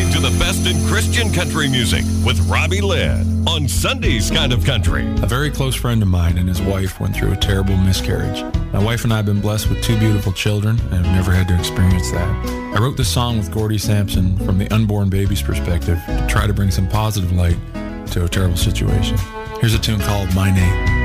listening to the best in Christian country music with Robbie Lynn on Sunday's Kind of Country. A very close friend of mine and his wife went through a terrible miscarriage. My wife and I have been blessed with 2 beautiful children and have never had to experience that. I wrote this song with Gordy Sampson from the unborn baby's perspective to try to bring some positive light to a terrible situation. Here's a tune called My Name.